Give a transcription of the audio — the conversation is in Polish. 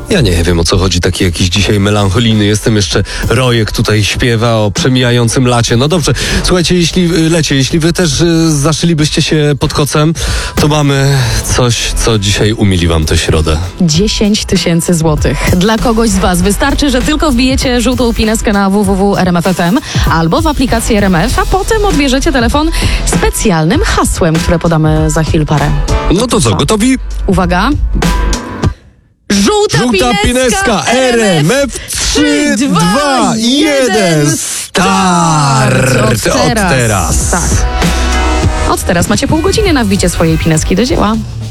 Ja nie wiem, o co chodzi, taki jakiś dzisiaj melancholijny jestem, jeszcze Rojek tutaj śpiewa o przemijającym lacie. No dobrze, słuchajcie, jeśli wy też zaszylibyście się pod kocem, to mamy coś, co dzisiaj umili wam tę środę. 10 000 złotych. Dla kogoś z was wystarczy, że tylko wbijecie żółtą pineskę na www.rmf.fm albo w aplikację RMF, a potem odbierzecie telefon specjalnym hasłem, które podamy za chwil parę. No to co, gotowi? Uwaga. Żółta pineska RMF 3, 2, 1 start! Od teraz. Tak. Od teraz macie pół godziny na wbicie swojej pineski do dzieła.